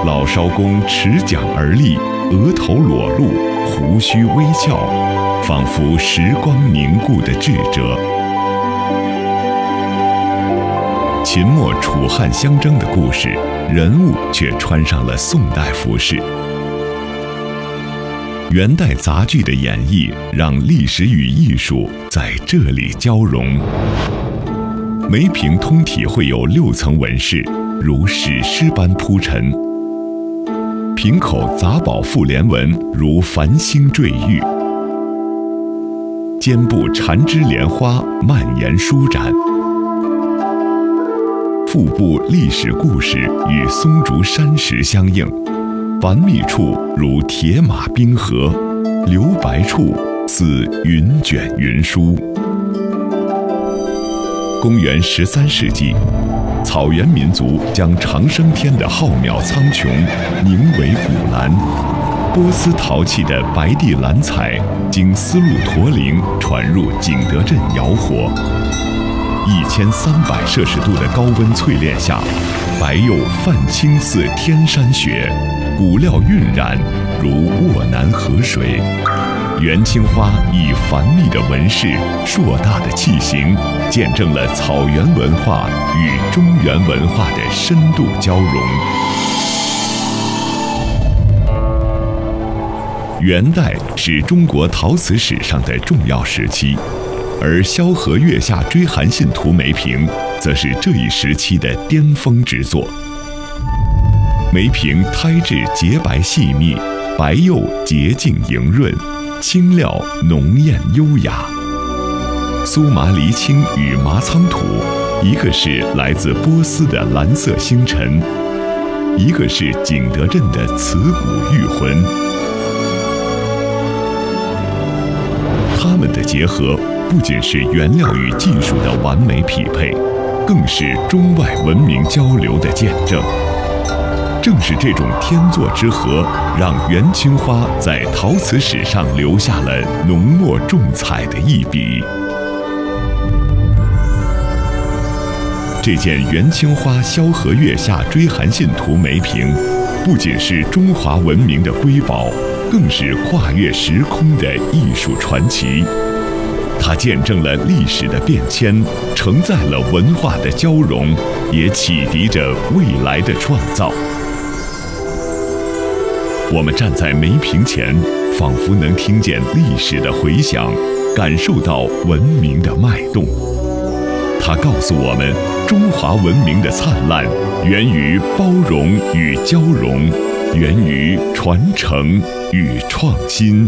老艄公持桨而立，额头裸露，胡须微翘，仿佛时光凝固的智者。秦末楚汉相争的故事，人物却穿上了宋代服饰。元代杂剧的演绎，让历史与艺术在这里交融。梅坪通体绘有6层纹饰，如史诗般铺陈。瓶口杂宝复连纹如繁星坠玉，肩部缠枝莲花蔓延舒展，腹部历史故事与松竹山石相应，繁密处如铁马冰河，留白处似云卷云舒。公元13世纪，草原民族将长生天的浩渺苍穹凝为古蓝，波斯陶器的白地蓝彩经丝路驼铃传入景德镇窑火，1300摄氏度的高温淬炼下，白釉泛青似天山雪，骨料晕染如沃南河水。元青花以繁密的纹饰、硕大的器型，见证了草原文化与中原文化的深度交融。元代是中国陶瓷史上的重要时期，而萧何月下追韩信图梅瓶则是这一时期的巅峰之作。梅瓶胎质洁白细密，白釉洁净莹润，青料浓艳优雅。苏麻离青与麻仓土，一个是来自波斯的蓝色星辰，一个是景德镇的瓷骨玉魂。它们的结合不仅是原料与技术的完美匹配，更是中外文明交流的见证。正是这种天作之合，让元青花在陶瓷史上留下了浓墨重彩的一笔。这件元青花萧何月下追韩信图梅瓶，不仅是中华文明的瑰宝，更是跨越时空的艺术传奇。它见证了历史的变迁，承载了文化的交融，也启迪着未来的创造。我们站在梅瓶前，仿佛能听见历史的回响，感受到文明的脉动。它告诉我们，中华文明的灿烂源于包容与交融，源于传承与创新。